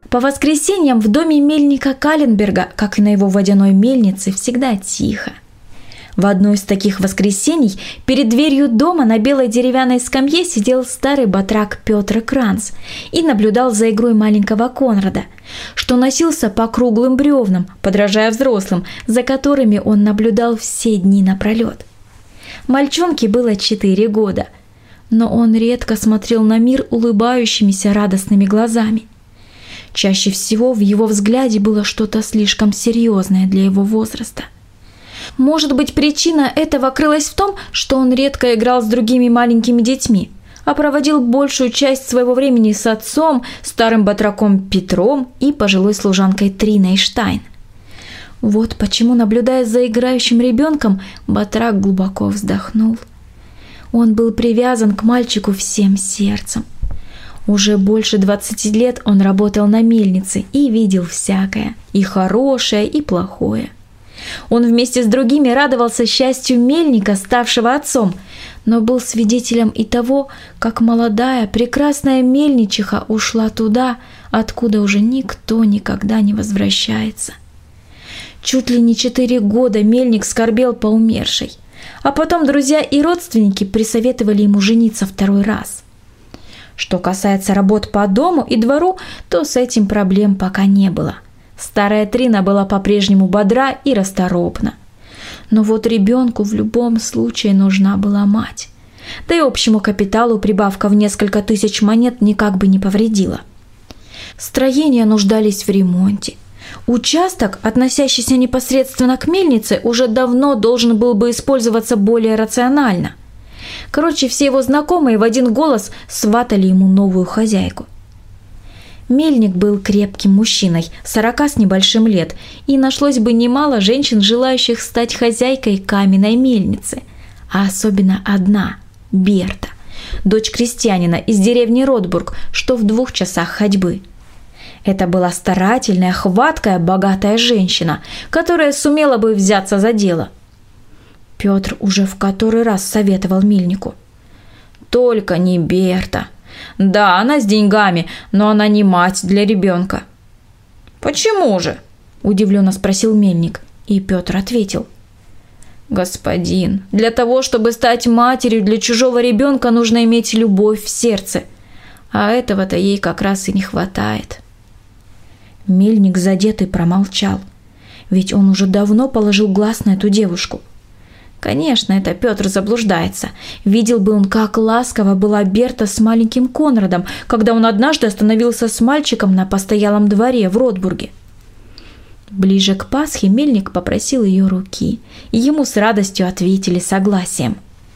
По воскресеньям в доме мельника Каленберга, как и на его водяной мельнице, всегда тихо. В одно из таких воскресений перед дверью дома на белой деревянной скамье сидел старый батрак Петр Кранц и наблюдал за игрой маленького Конрада, что носился по круглым бревнам, подражая взрослым, за которыми он наблюдал все дни напролет. Мальчонке было 4 года, но он редко смотрел на мир улыбающимися радостными глазами. Чаще всего в его взгляде было что-то слишком серьезное для его возраста. Может быть, причина этого крылась в том, что он редко играл с другими маленькими детьми, а проводил большую часть своего времени с отцом, старым батраком Петром и пожилой служанкой Триной Штайн. Вот почему, наблюдая за играющим ребенком, батрак глубоко вздохнул. Он был привязан к мальчику всем сердцем. Уже больше 20 лет он работал на мельнице и видел всякое, и хорошее, и плохое. Он вместе с другими радовался счастью мельника, ставшего отцом, но был свидетелем и того, как молодая, прекрасная мельничиха ушла туда, откуда уже никто никогда не возвращается. Чуть ли не 4 года мельник скорбел по умершей, а потом друзья и родственники присоветовали ему жениться 2 раз. Что касается работ по дому и двору, то с этим проблем пока не было. Старая Трина была по-прежнему бодра и расторопна. Но вот ребенку в любом случае нужна была мать. Да и общему капиталу прибавка в несколько тысяч монет никак бы не повредила. Строения нуждались в ремонте. Участок, относящийся непосредственно к мельнице, уже давно должен был бы использоваться более рационально. Короче, все его знакомые в один голос сватали ему новую хозяйку. Мельник был крепким мужчиной, 40 с небольшим лет, и нашлось бы немало женщин, желающих стать хозяйкой каменной мельницы. А особенно одна – Берта, дочь крестьянина из деревни Ротбург, что в 2 часах ходьбы. Это была старательная, хваткая, богатая женщина, которая сумела бы взяться за дело. Петр уже в который раз советовал мельнику: «Только не Берта. Да, она с деньгами, но она не мать для ребенка». «Почему же?» – удивленно спросил мельник, и Петр ответил: «Господин, для того, чтобы стать матерью для чужого ребенка, нужно иметь любовь в сердце, а этого-то ей как раз и не хватает». Мельник задетый промолчал, ведь он уже давно положил глаз на эту девушку. Конечно, это Петр заблуждается. Видел бы он, как ласково была Берта с маленьким Конрадом, когда он однажды остановился с мальчиком на постоялом дворе в Ротбурге. Ближе к Пасхе мельник попросил ее руки, и ему с радостью ответили согласием.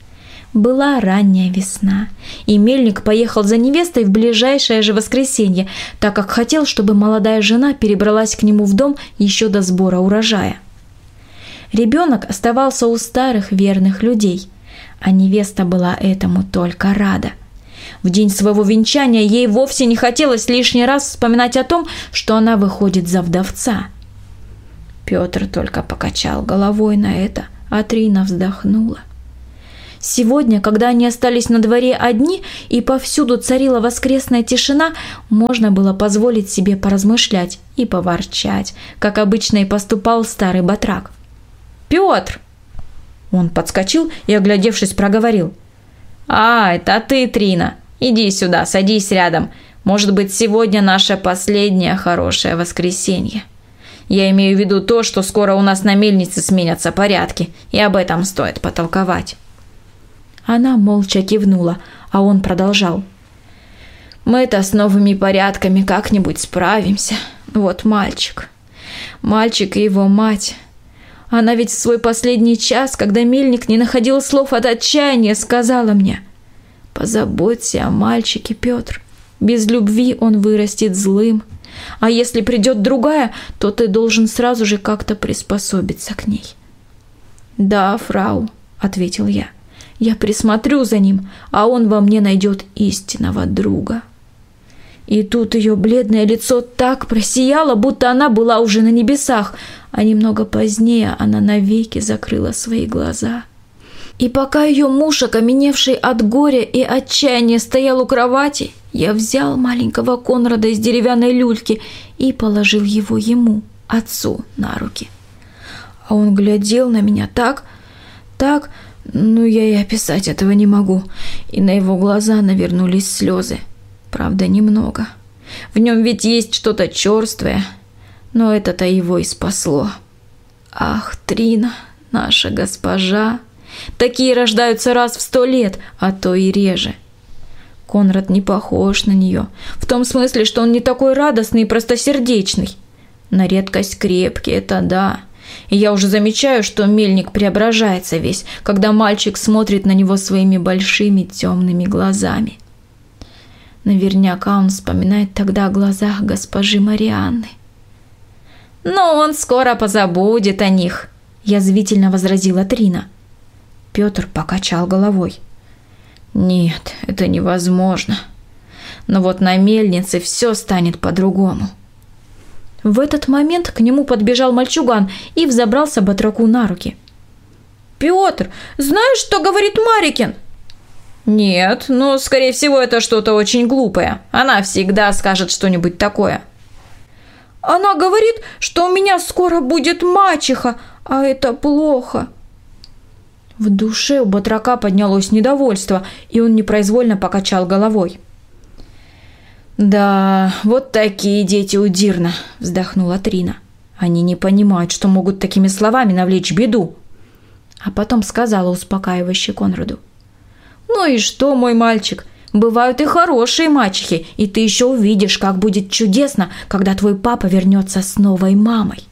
Была ранняя весна, и мельник поехал за невестой в ближайшее же воскресенье, так как хотел, чтобы молодая жена перебралась к нему в дом еще до сбора урожая. Ребенок оставался у старых верных людей, а невеста была этому только рада. В день своего венчания ей вовсе не хотелось лишний раз вспоминать о том, что она выходит за вдовца. Петр только покачал головой на это, а Трина вздохнула. Сегодня, когда они остались на дворе одни и повсюду царила воскресная тишина, можно было позволить себе поразмышлять и поворчать, как обычно и поступал старый батрак. «Петр!» Он подскочил и, оглядевшись, проговорил: «А, это ты, Трина. Иди сюда, садись рядом. Может быть, сегодня наше последнее хорошее воскресенье. Я имею в виду то, что скоро у нас на мельнице сменятся порядки, и об этом стоит потолковать». Она молча кивнула, а он продолжал: «Мы-то с новыми порядками как-нибудь справимся. Вот мальчик и его мать. Она ведь в свой последний час, когда мельник не находил слов от отчаяния, сказала мне: позаботься о мальчике, Петр. Без любви он вырастет злым. А если придет другая, то ты должен сразу же как-то приспособиться к ней». «Да, фрау», — ответил я. «Я присмотрю за ним, а он во мне найдет истинного друга». И тут ее бледное лицо так просияло, будто она была уже на небесах, а немного позднее она навеки закрыла свои глаза. И пока ее муж, окаменевший от горя и отчаяния, стоял у кровати, я взял маленького Конрада из деревянной люльки и положил его ему, отцу, на руки. А он глядел на меня так, я и описать этого не могу. И на его глаза навернулись слезы. Правда, немного. В нем ведь есть что-то черствое, но это-то его и спасло. Ах, Трина, наша госпожа! Такие рождаются раз в 100 лет, а то и реже. Конрад не похож на нее, в том смысле, что он не такой радостный и простосердечный. На редкость крепкий, это да. И я уже замечаю, что Мельник преображается весь, когда мальчик смотрит на него своими большими темными глазами. Наверняка он вспоминает тогда о глазах госпожи Марианны. «Но он скоро позабудет о них», – язвительно возразила Трина. Петр покачал головой. «Нет, это невозможно. Но вот на мельнице все станет по-другому». В этот момент к нему подбежал мальчуган и взобрался батраку на руки. «Петр, знаешь, что говорит Марикин?» «Нет, но, скорее всего, это что-то очень глупое. Она всегда скажет что-нибудь такое». «Она говорит, что у меня скоро будет мачеха, а это плохо». В душе у батрака поднялось недовольство, и он непроизвольно покачал головой. «Да, вот такие дети у Дирна», – вздохнула Трина. «Они не понимают, что могут такими словами навлечь беду». А потом сказала успокаивающе Конраду. «Ну и что, мой мальчик? Бывают и хорошие мачехи, и ты еще увидишь, как будет чудесно, когда твой папа вернется с новой мамой».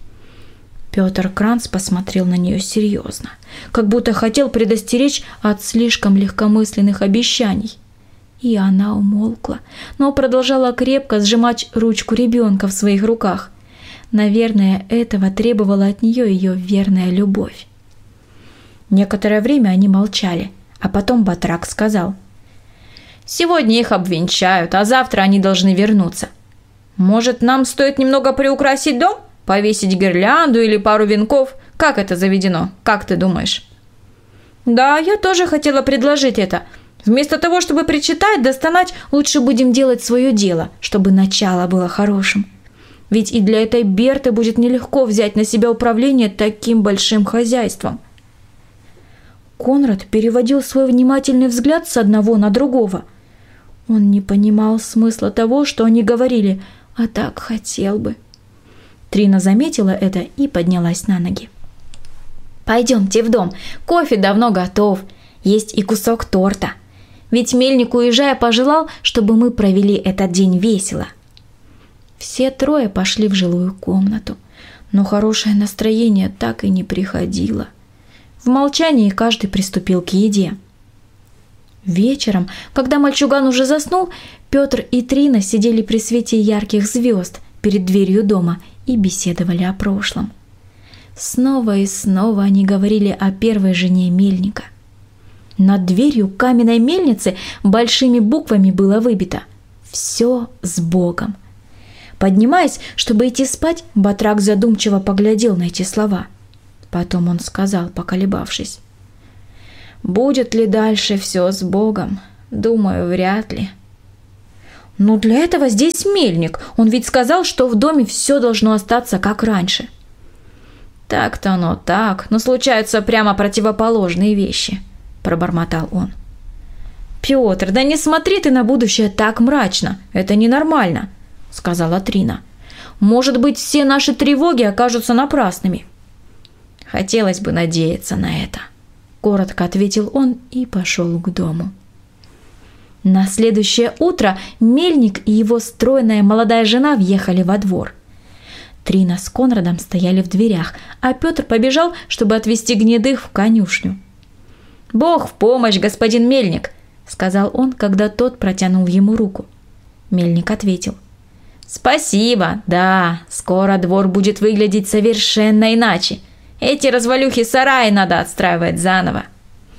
Петр Кранц посмотрел на нее серьезно, как будто хотел предостеречь от слишком легкомысленных обещаний. И она умолкла, но продолжала крепко сжимать ручку ребенка в своих руках. Наверное, этого требовала от нее ее верная любовь. Некоторое время они молчали, а потом батрак сказал: «Сегодня их обвенчают, а завтра они должны вернуться. Может, нам стоит немного приукрасить дом? Повесить гирлянду или пару венков? Как это заведено? Как ты думаешь?» «Да, я тоже хотела предложить это. Вместо того, чтобы причитать да стонать, лучше будем делать свое дело, чтобы начало было хорошим. Ведь и для этой Берты будет нелегко взять на себя управление таким большим хозяйством». Конрад переводил свой внимательный взгляд с одного на другого. Он не понимал смысла того, что они говорили, а так хотел бы. Трина заметила это и поднялась на ноги. «Пойдемте в дом, кофе давно готов, есть и кусок торта. Ведь Мельник, уезжая, пожелал, чтобы мы провели этот день весело». Все трое пошли в жилую комнату, но хорошее настроение так и не приходило. В молчании каждый приступил к еде. Вечером, когда мальчуган уже заснул, Петр и Трина сидели при свете ярких звезд перед дверью дома и беседовали о прошлом. Снова и снова они говорили о первой жене Мельника. Над дверью каменной мельницы большими буквами было выбито: «Все с Богом». Поднимаясь, чтобы идти спать, батрак задумчиво поглядел на эти слова. Потом он сказал, поколебавшись: «Будет ли дальше все с Богом? Думаю, вряд ли». «Но для этого здесь Мельник. Он ведь сказал, что в доме все должно остаться как раньше». «Так-то оно так, но случаются прямо противоположные вещи», – пробормотал он. «Петр, да не смотри ты на будущее так мрачно. Это ненормально», – сказала Трина. «Может быть, все наши тревоги окажутся напрасными». «Хотелось бы надеяться на это», – коротко ответил он и пошел к дому. На следующее утро Мельник и его стройная молодая жена въехали во двор. Трина с Конрадом стояли в дверях, а Петр побежал, чтобы отвезти гнедых в конюшню. «Бог в помощь, господин Мельник!» – сказал он, когда тот протянул ему руку. Мельник ответил: «Спасибо, да, скоро двор будет выглядеть совершенно иначе. Эти развалюхи сараи надо отстраивать заново».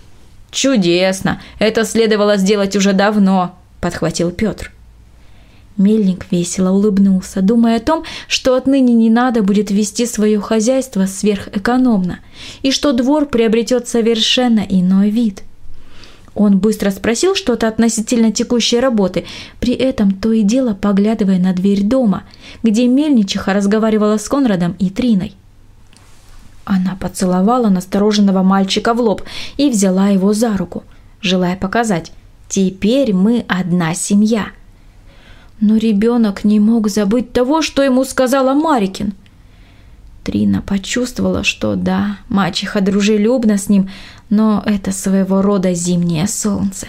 «Чудесно! Это следовало сделать уже давно», – подхватил Петр. Мельник весело улыбнулся, думая о том, что отныне не надо будет вести свое хозяйство сверхэкономно, и что двор приобретет совершенно иной вид. Он быстро спросил что-то относительно текущей работы, при этом то и дело поглядывая на дверь дома, где мельничиха разговаривала с Конрадом и Триной. Она поцеловала настороженного мальчика в лоб и взяла его за руку, желая показать: «Теперь мы одна семья». Но ребенок не мог забыть того, что ему сказала Марикин. Трина почувствовала, что да, мачеха дружелюбна с ним, но это своего рода зимнее солнце.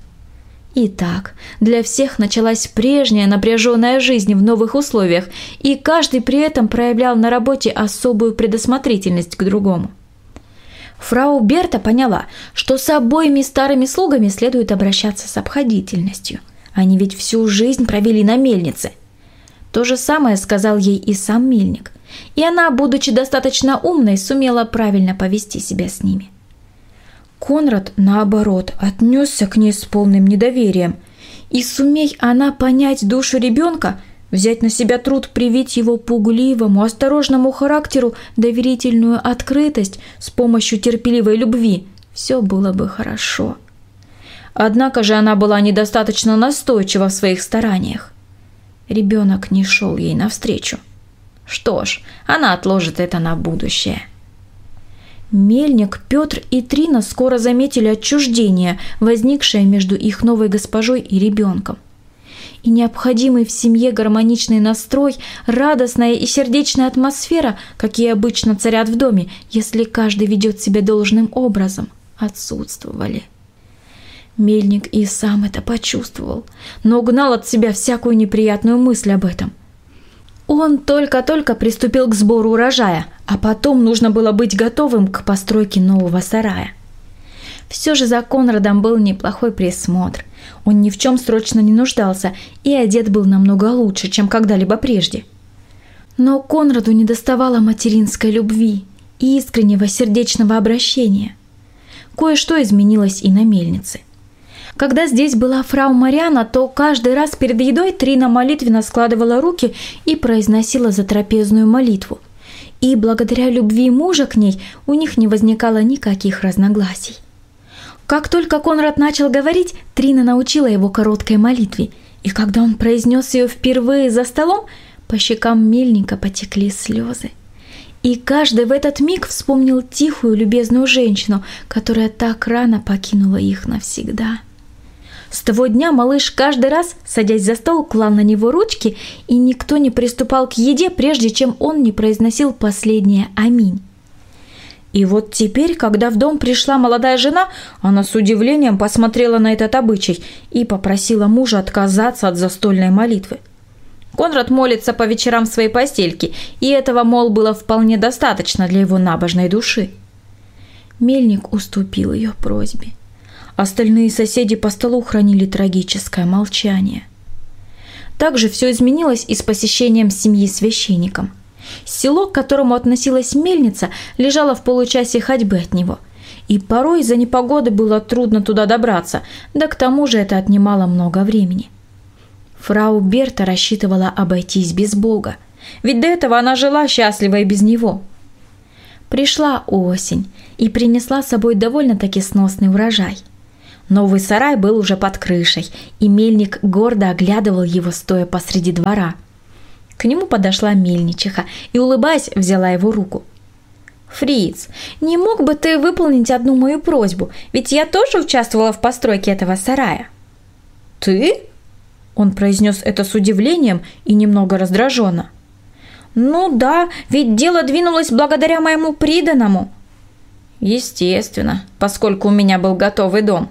Итак, для всех началась прежняя напряженная жизнь в новых условиях, и каждый при этом проявлял на работе особую предусмотрительность к другому. Фрау Берта поняла, что с обоими старыми слугами следует обращаться с обходительностью. Они ведь всю жизнь провели на мельнице. То же самое сказал ей и сам мельник, и она, будучи достаточно умной, сумела правильно повести себя с ними. Конрад, наоборот, отнесся к ней с полным недоверием, и сумей она понять душу ребенка, взять на себя труд привить его пугливому, осторожному характеру доверительную открытость с помощью терпеливой любви, все было бы хорошо. Однако же она была недостаточно настойчива в своих стараниях. Ребенок не шел ей навстречу. Что ж, она отложит это на будущее. Мельник, Петр и Трина скоро заметили отчуждение, возникшее между их новой госпожой и ребенком. И необходимый в семье гармоничный настрой, радостная и сердечная атмосфера, какие обычно царят в доме, если каждый ведет себя должным образом, отсутствовали. Мельник и сам это почувствовал, но гнал от себя всякую неприятную мысль об этом. Он только-только приступил к сбору урожая, а потом нужно было быть готовым к постройке нового сарая. Все же за Конрадом был неплохой присмотр. Он ни в чем срочно не нуждался и одет был намного лучше, чем когда-либо прежде. Но Конраду недоставало материнской любви и искреннего сердечного обращения. Кое-что изменилось и на мельнице. Когда здесь была фрау Марианна, то каждый раз перед едой Трина молитвенно складывала руки и произносила затрапезную молитву. И благодаря любви мужа к ней у них не возникало никаких разногласий. Как только Конрад начал говорить, Трина научила его короткой молитве, и когда он произнес ее впервые за столом, по щекам мельника потекли слезы. И каждый в этот миг вспомнил тихую, любезную женщину, которая так рано покинула их навсегда. С того дня малыш каждый раз, садясь за стол, клал на него ручки, и никто не приступал к еде, прежде чем он не произносил последнее «Аминь». И вот теперь, когда в дом пришла молодая жена, она с удивлением посмотрела на этот обычай и попросила мужа отказаться от застольной молитвы. Конрад молится по вечерам в своей постельке, и этого, мол, было вполне достаточно для его набожной души. Мельник уступил ее просьбе. Остальные соседи по столу хранили трагическое молчание. Также все изменилось и с посещением семьи священником. Село, к которому относилась мельница, лежало в получасе ходьбы от него, и порой из-за непогоды было трудно туда добраться, да к тому же это отнимало много времени. Фрау Берта рассчитывала обойтись без Бога, ведь до этого она жила счастливо и без него. Пришла осень и принесла с собой довольно-таки сносный урожай. Новый сарай был уже под крышей, и мельник гордо оглядывал его, стоя посреди двора. К нему подошла мельничиха и, улыбаясь, взяла его руку. «Фриц, не мог бы ты выполнить одну мою просьбу? Ведь я тоже участвовала в постройке этого сарая». «Ты?» Он произнес это с удивлением и немного раздраженно. «Ну да, ведь дело двинулось благодаря моему приданному». «Естественно, поскольку у меня был готовый дом».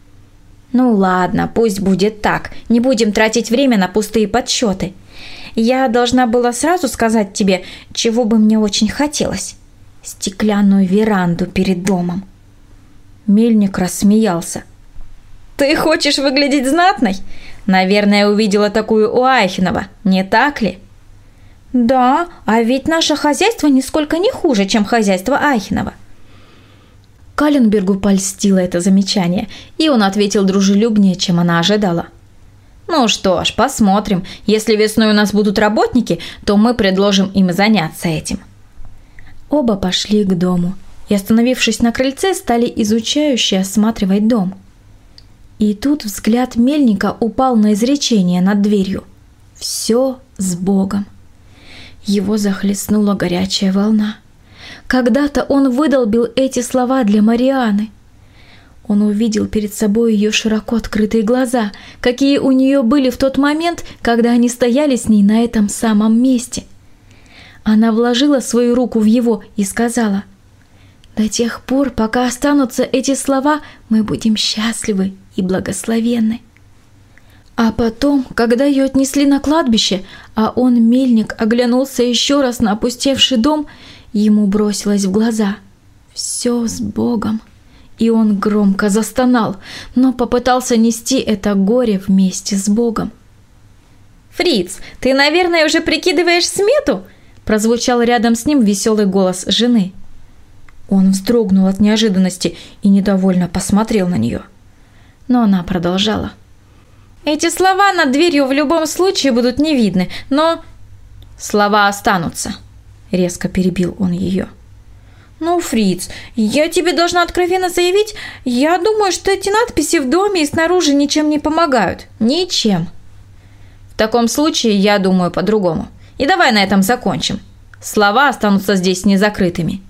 «Ну ладно, пусть будет так, не будем тратить время на пустые подсчеты. Я должна была сразу сказать тебе, чего бы мне очень хотелось. Стеклянную веранду перед домом». Мельник рассмеялся. «Ты хочешь выглядеть знатной? Наверное, увидела такую у Айхенова, не так ли?» «Да, а ведь наше хозяйство нисколько не хуже, чем хозяйство Айхенова». Каленбергу польстило это замечание, и он ответил дружелюбнее, чем она ожидала. Ну что ж, посмотрим. Если весной у нас будут работники, то мы предложим им заняться этим». Оба пошли к дому и, остановившись на крыльце, стали изучающе осматривать дом. И тут взгляд мельника упал на изречение над дверью: «Все с Богом». Его захлестнула горячая волна. Когда-то он выдолбил эти слова для Марианы. Он увидел перед собой ее широко открытые глаза, какие у нее были в тот момент, когда они стояли с ней на этом самом месте. Она вложила свою руку в его и сказала: «До тех пор, пока останутся эти слова, мы будем счастливы и благословенны». А потом, когда ее отнесли на кладбище, а он, мельник, оглянулся еще раз на опустевший дом, ему бросилось в глаза: «Все с Богом». И он громко застонал, но попытался нести это горе вместе с Богом. «Фриц, ты, наверное, уже прикидываешь смету?» – прозвучал рядом с ним веселый голос жены. Он вздрогнул от неожиданности и недовольно посмотрел на нее. Но она продолжала: «Эти слова над дверью в любом случае будут не видны, но...» «Слова останутся», – резко перебил он ее. «Ну, Фриц, я тебе должна откровенно заявить, я думаю, что эти надписи в доме и снаружи ничем не помогают. Ничем». «В таком случае я думаю по-другому. И давай на этом закончим. Слова останутся здесь незакрытыми».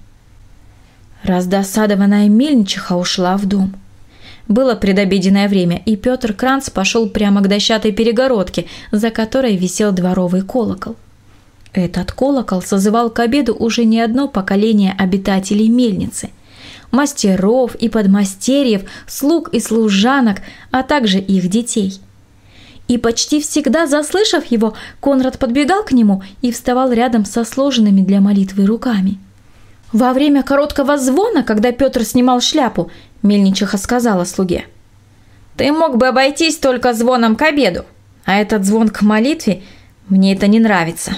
Раздосадованная мельничиха ушла в дом. Было предобеденное время, и Петр Кранц пошел прямо к дощатой перегородке, за которой висел дворовый колокол. Этот колокол созывал к обеду уже не одно поколение обитателей мельницы, мастеров и подмастерьев, слуг и служанок, а также их детей. И почти всегда, заслышав его, Конрад подбегал к нему и вставал рядом со сложенными для молитвы руками. Во время короткого звона, когда Петр снимал шляпу, мельничиха сказала слуге: «Ты мог бы обойтись только звоном к обеду, а этот звон к молитве, мне это не нравится».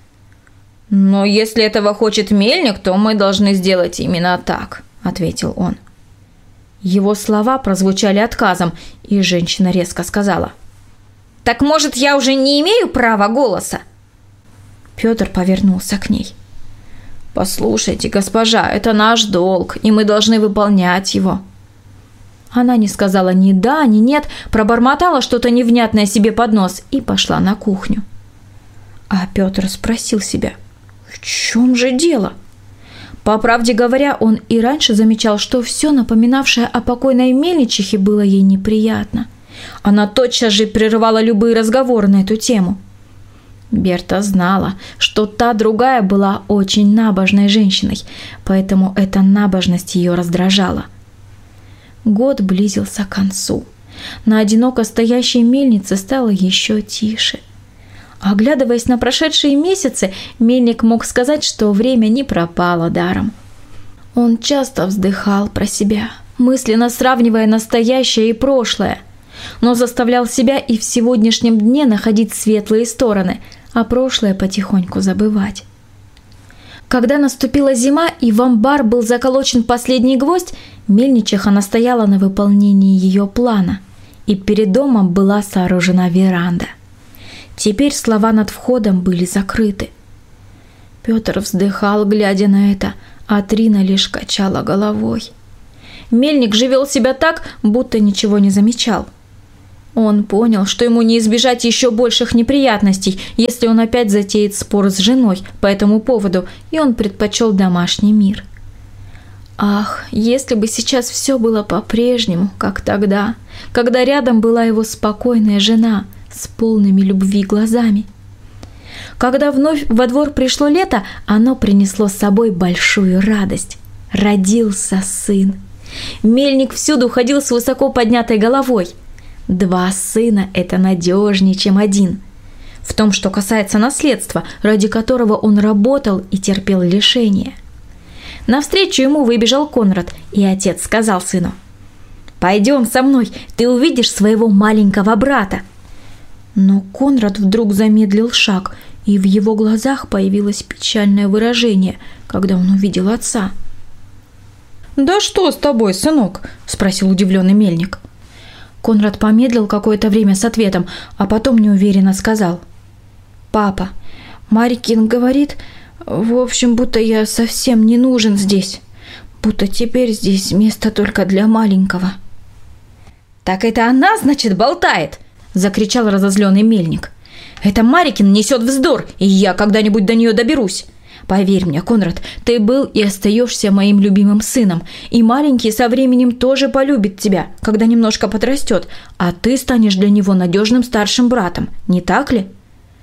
«Но если этого хочет мельник, то мы должны сделать именно так», – ответил он. Его слова прозвучали отказом, и женщина резко сказала: «Так, может, я уже не имею права голоса?» Петр повернулся к ней. «Послушайте, госпожа, это наш долг, и мы должны выполнять его». Она не сказала ни да, ни нет, пробормотала что-то невнятное себе под нос и пошла на кухню. А Петр спросил себя: в чем же дело? По правде говоря, он и раньше замечал, что все, напоминавшее о покойной мельничихе, было ей неприятно. Она тотчас же прерывала любые разговоры на эту тему. Берта знала, что та другая была очень набожной женщиной, поэтому эта набожность ее раздражала. Год близился к концу. На одиноко стоящей мельнице стало еще тише. Оглядываясь на прошедшие месяцы, мельник мог сказать, что время не пропало даром. Он часто вздыхал про себя, мысленно сравнивая настоящее и прошлое, но заставлял себя и в сегодняшнем дне находить светлые стороны, а прошлое потихоньку забывать. Когда наступила зима и в амбар был заколочен последний гвоздь, мельничиха настояла на выполнении ее плана, и перед домом была сооружена веранда. Теперь слова над входом были закрыты. Петр вздыхал, глядя на это, а Трина лишь качала головой. Мельник же вел себя так, будто ничего не замечал. Он понял, что ему не избежать еще больших неприятностей, если он опять затеет спор с женой по этому поводу, и он предпочел домашний мир. Ах, если бы сейчас все было по-прежнему, как тогда, когда рядом была его спокойная жена с полными любви глазами. Когда вновь во двор пришло лето, оно принесло с собой большую радость. Родился сын. Мельник всюду ходил с высоко поднятой головой. 2 сына – это надежнее, чем 1. В том, что касается наследства, ради которого он работал и терпел лишения. Навстречу ему выбежал Конрад, и отец сказал сыну: «Пойдем со мной, ты увидишь своего маленького брата». Но Конрад вдруг замедлил шаг, и в его глазах появилось печальное выражение, когда он увидел отца. «Да что с тобой, сынок?» – спросил удивленный мельник. Конрад помедлил какое-то время с ответом, а потом неуверенно сказал: «Папа, Марикин говорит, в общем, будто я совсем не нужен здесь, будто теперь здесь место только для маленького». «Так это она, значит, болтает!» – закричал разозленный мельник. «Это Марикин несет вздор, и я когда-нибудь до нее доберусь. Поверь мне, Конрад, ты был и остаешься моим любимым сыном, и маленький со временем тоже полюбит тебя, когда немножко подрастет, а ты станешь для него надежным старшим братом, не так ли?»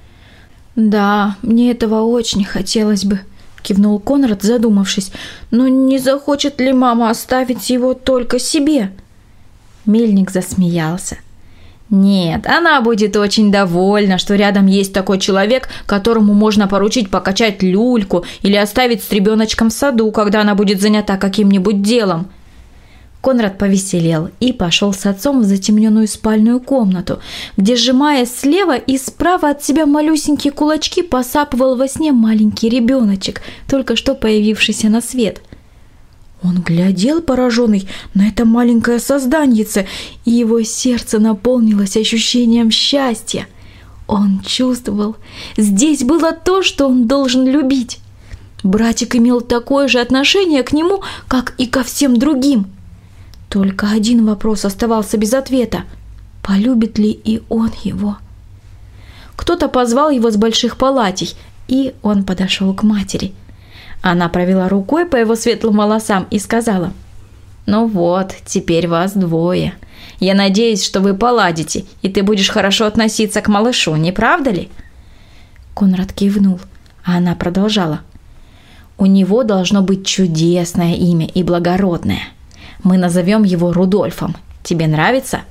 «Да, мне этого очень хотелось бы», – кивнул Конрад, задумавшись. «Но не захочет ли мама оставить его только себе?» Мельник засмеялся. «Нет, она будет очень довольна, что рядом есть такой человек, которому можно поручить покачать люльку или оставить с ребеночком в саду, когда она будет занята каким-нибудь делом». Конрад повеселел и пошел с отцом в затемненную спальную комнату, где, сжимая слева и справа от себя малюсенькие кулачки, посапывал во сне маленький ребеночек, только что появившийся на свет. Он глядел, пораженный, на это маленькое созданьице, и его сердце наполнилось ощущением счастья. Он чувствовал, здесь было то, что он должен любить. Братик имел такое же отношение к нему, как и ко всем другим. Только один вопрос оставался без ответа: полюбит ли и он его? Кто-то позвал его с больших палатей, и он подошел к матери. Она провела рукой по его светлым волосам и сказала: «Ну вот, теперь вас двое. Я надеюсь, что вы поладите, и ты будешь хорошо относиться к малышу, не правда ли?» Конрад кивнул, а она продолжала: «У него должно быть чудесное имя и благородное. Мы назовем его Рудольфом. Тебе нравится?»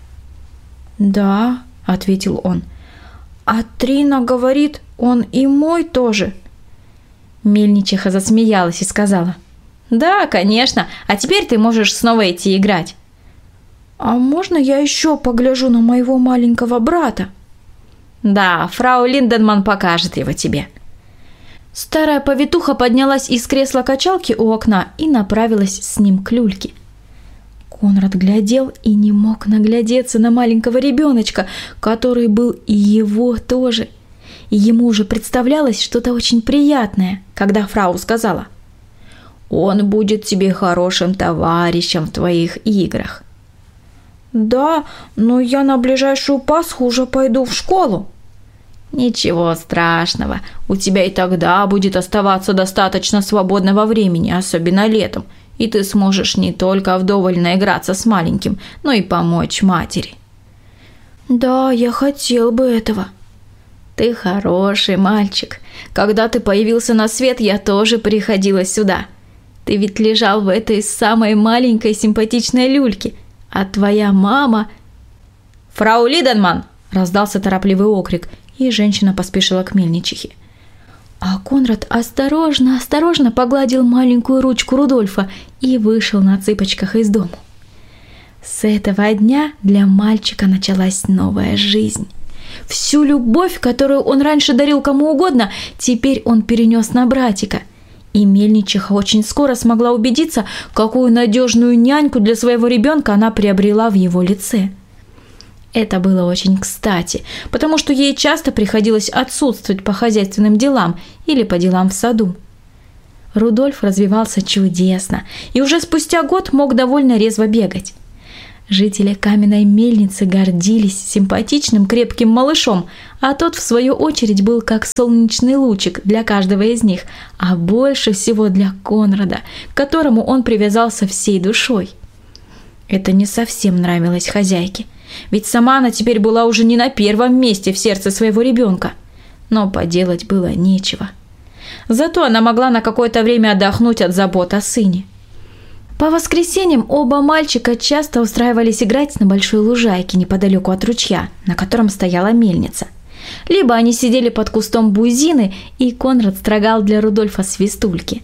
«Да», — ответил он. «А Трина говорит, он и мой тоже». Мельничиха засмеялась и сказала: «Да, конечно, а теперь ты можешь снова идти играть». «А можно я еще погляжу на моего маленького брата?» «Да, фрау Линденман покажет его тебе». Старая повитуха поднялась из кресла-качалки у окна и направилась с ним к люльке. Конрад глядел и не мог наглядеться на маленького ребеночка, который был и его тоже. И ему уже представлялось что-то очень приятное, когда фрау сказала: «Он будет тебе хорошим товарищем в твоих играх». «Да, но я на ближайшую Пасху уже пойду в школу». «Ничего страшного, у тебя и тогда будет оставаться достаточно свободного времени, особенно летом, и ты сможешь не только вдоволь наиграться с маленьким, но и помочь матери». «Да, я хотел бы этого». «Ты хороший мальчик. Когда ты появился на свет, я тоже приходила сюда. Ты ведь лежал в этой самой маленькой симпатичной люльке, а твоя мама...» «Фрау Лиденман!» – раздался торопливый окрик, и женщина поспешила к мельничихе. А Конрад осторожно погладил маленькую ручку Рудольфа и вышел на цыпочках из дома. С этого дня для мальчика началась новая жизнь. Всю любовь, которую он раньше дарил кому угодно, теперь он перенес на братика. И мельничиха очень скоро смогла убедиться, какую надежную няньку для своего ребенка она приобрела в его лице. Это было очень кстати, потому что ей часто приходилось отсутствовать по хозяйственным делам или по делам в саду. Рудольф развивался чудесно и уже спустя год мог довольно резво бегать. Жители каменной мельницы гордились симпатичным крепким малышом, а тот, в свою очередь, был как солнечный лучик для каждого из них, а больше всего для Конрада, к которому он привязался всей душой. Это не совсем нравилось хозяйке, ведь сама она теперь была уже не на первом месте в сердце своего ребенка. Но поделать было нечего. Зато она могла на какое-то время отдохнуть от забот о сыне. По воскресеньям оба мальчика часто устраивались играть на большой лужайке неподалеку от ручья, на котором стояла мельница. Либо они сидели под кустом бузины, и Конрад строгал для Рудольфа свистульки.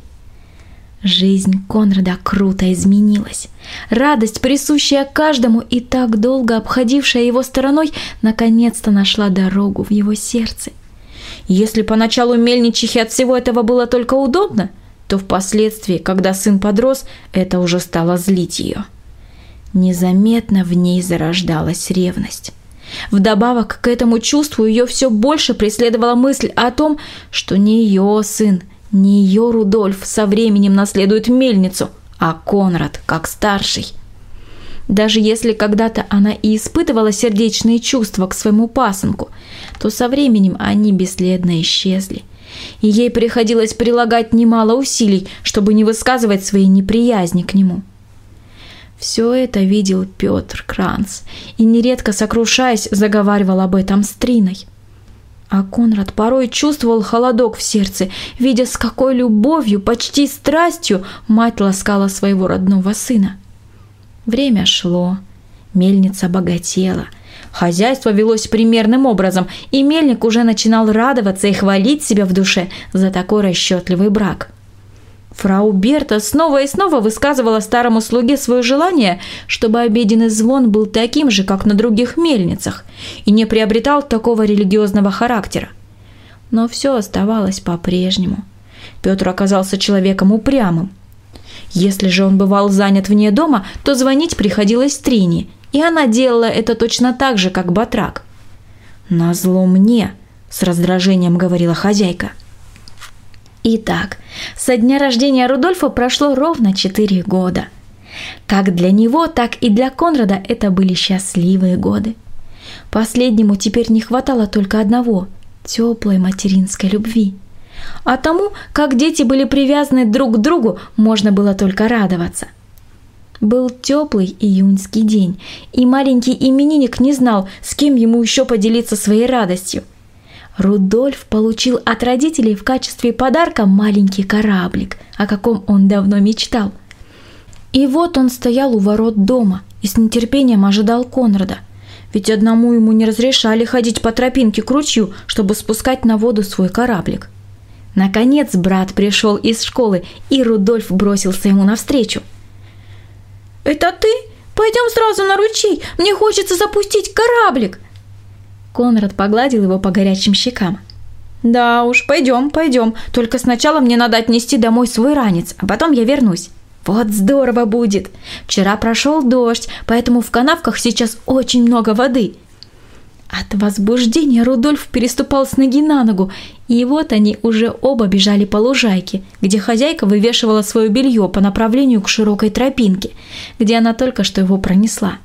Жизнь Конрада круто изменилась. Радость, присущая каждому и так долго обходившая его стороной, наконец-то нашла дорогу в его сердце. Если поначалу мельничихе от всего этого было только удобно, то впоследствии, когда сын подрос, это уже стало злить ее. незаметно в ней зарождалась ревность. Вдобавок к этому чувству ее все больше преследовала мысль о том, что не ее сын, не ее Рудольф со временем наследует мельницу, а Конрад как старший. Даже если когда-то она и испытывала сердечные чувства к своему пасынку, то со временем они бесследно исчезли, и ей приходилось прилагать немало усилий, чтобы не высказывать свои неприязни к нему. Все это видел Петр Кранц и, нередко сокрушаясь, заговаривал об этом с Триной. А Конрад порой чувствовал холодок в сердце, видя, с какой любовью, почти страстью мать ласкала своего родного сына. Время шло, мельница богатела, хозяйство велось примерным образом, и мельник уже начинал радоваться и хвалить себя в душе за такой расчетливый брак. Фрау Берта снова и снова высказывала старому слуге свое желание, чтобы обеденный звон был таким же, как на других мельницах, и не приобретал такого религиозного характера. Но все оставалось по-прежнему. Петр оказался человеком упрямым. Если же он бывал занят вне дома, то звонить приходилось Трине, и она делала это точно так же, как батрак. «Назло мне», – с раздражением говорила хозяйка. Итак, со дня рождения Рудольфа прошло ровно 4 года. Как для него, так и для Конрада это были счастливые годы. Последнему теперь не хватало только одного – теплой материнской любви. А тому, как дети были привязаны друг к другу, можно было только радоваться. Был теплый июньский день, и маленький именинник не знал, с кем ему еще поделиться своей радостью. Рудольф получил от родителей в качестве подарка маленький кораблик, о каком он давно мечтал. И вот он стоял у ворот дома и с нетерпением ожидал Конрада, ведь одному ему не разрешали ходить по тропинке к ручью, чтобы спускать на воду свой кораблик. Наконец брат пришел из школы, и Рудольф бросился ему навстречу. «Это ты? Пойдем сразу на ручей, мне хочется запустить кораблик!» Конрад погладил его по горячим щекам. «Да уж, пойдем, только сначала мне надо отнести домой свой ранец, а потом я вернусь. Вот здорово будет! Вчера прошел дождь, поэтому в канавках сейчас очень много воды». От возбуждения Рудольф переступал с ноги на ногу, и вот они уже оба бежали по лужайке, где хозяйка вывешивала свое белье по направлению к широкой тропинке, где она только что его пронесла.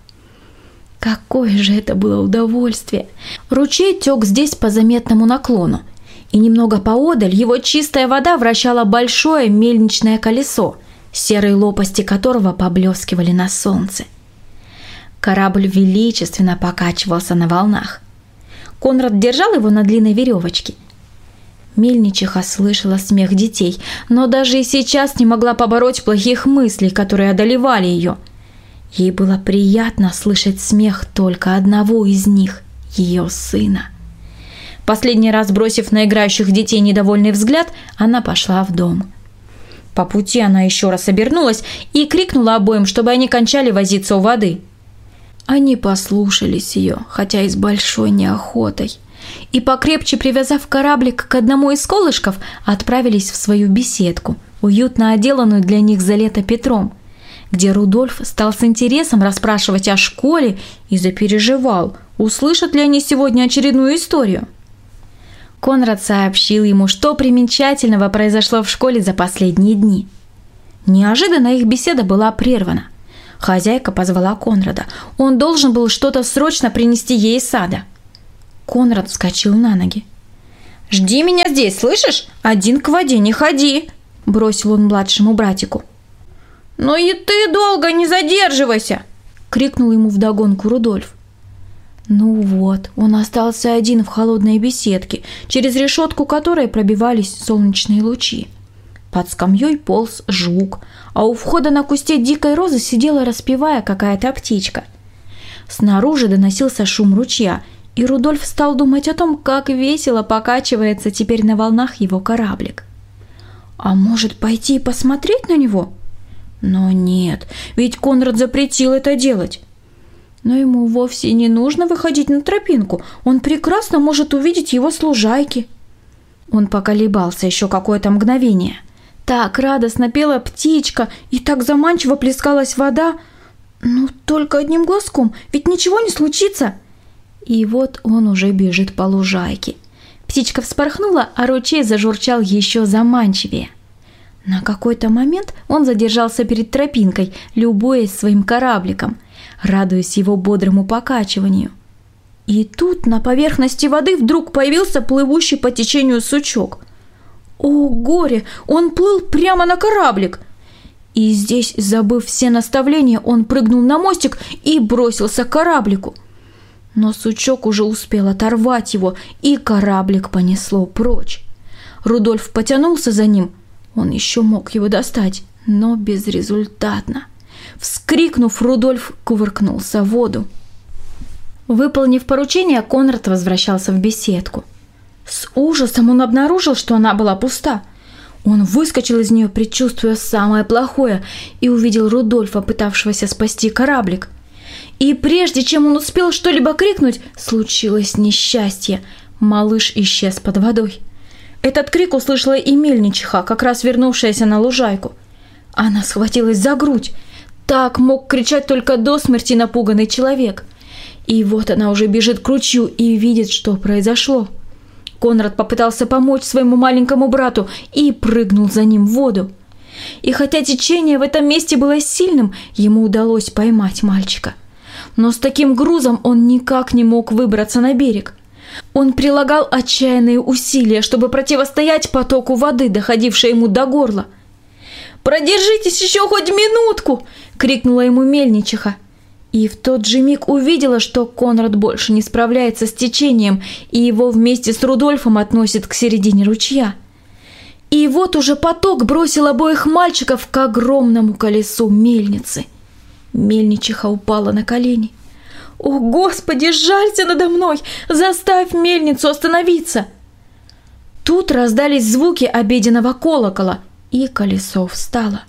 Какое же это было удовольствие! Ручей тек здесь по заметному наклону, и немного поодаль его чистая вода вращала большое мельничное колесо, серые лопасти которого поблескивали на солнце. Корабль величественно покачивался на волнах. Конрад держал его на длинной веревочке. Мельничиха слышала смех детей, но даже и сейчас не могла побороть плохих мыслей, которые одолевали ее. Ей было приятно слышать смех только одного из них, ее сына. Последний раз бросив на играющих детей недовольный взгляд, она пошла в дом. По пути она еще раз обернулась и крикнула обоим, чтобы они кончали возиться у воды. Они послушались ее, хотя и с большой неохотой, и, покрепче привязав кораблик к одному из колышков, отправились в свою беседку, уютно отделанную для них за лето Петром, где Рудольф стал с интересом расспрашивать о школе и запереживал, услышат ли они сегодня очередную историю. Конрад сообщил ему, что примечательного произошло в школе за последние дни. Неожиданно их беседа была прервана. Хозяйка позвала Конрада. Он должен был что-то срочно принести ей из сада. Конрад вскочил на ноги. «Жди меня здесь, слышишь? Один к воде не ходи!» – бросил он младшему братику. «Ну и ты долго не задерживайся!» – крикнул ему вдогонку Рудольф. Ну вот, он остался один в холодной беседке, через решетку которой пробивались солнечные лучи. Под скамьей полз жук, а у входа на кусте дикой розы сидела, распевая, какая-то птичка. Снаружи доносился шум ручья, и Рудольф стал думать о том, как весело покачивается теперь на волнах его кораблик. А может, пойти и посмотреть на него? Но нет, ведь Конрад запретил это делать. Но ему вовсе не нужно выходить на тропинку, он прекрасно может увидеть его с лужайки. Он поколебался еще какое-то мгновение. Так радостно пела птичка и так заманчиво плескалась вода. «Ну, только одним глазком, ведь ничего не случится!» И вот он уже бежит по лужайке. Птичка вспорхнула, а ручей зажурчал еще заманчивее. На какой-то момент он задержался перед тропинкой, любуясь своим корабликом, радуясь его бодрому покачиванию. И тут на поверхности воды вдруг появился плывущий по течению сучок. О, горе! Он плыл прямо на кораблик! И здесь, забыв все наставления, он прыгнул на мостик и бросился к кораблику. Но сучок уже успел оторвать его, и кораблик понесло прочь. Рудольф потянулся за ним. Он еще мог его достать, но безрезультатно. Вскрикнув, Рудольф кувыркнулся в воду. Выполнив поручение, Конрад возвращался в беседку. С ужасом он обнаружил, что она была пуста. Он выскочил из нее, предчувствуя самое плохое, и увидел Рудольфа, пытавшегося спасти кораблик. И прежде чем он успел что-либо крикнуть, случилось несчастье. Малыш исчез под водой. Этот крик услышала и мельничиха, как раз вернувшаяся на лужайку. Она схватилась за грудь. Так мог кричать только до смерти напуганный человек. И вот она уже бежит к ручью и видит, что произошло. Конрад попытался помочь своему маленькому брату и прыгнул за ним в воду. И хотя течение в этом месте было сильным, ему удалось поймать мальчика. Но с таким грузом он никак не мог выбраться на берег. Он прилагал отчаянные усилия, чтобы противостоять потоку воды, доходившей ему до горла. «Продержитесь еще хоть минутку!» — крикнула ему мельничиха. И в тот же миг увидела, что Конрад больше не справляется с течением, и его вместе с Рудольфом относит к середине ручья. И вот уже поток бросил обоих мальчиков к огромному колесу мельницы. Мельничиха упала на колени. «О, Господи, жалься надо мной! Заставь мельницу остановиться!» Тут раздались звуки обеденного колокола, и колесо встало.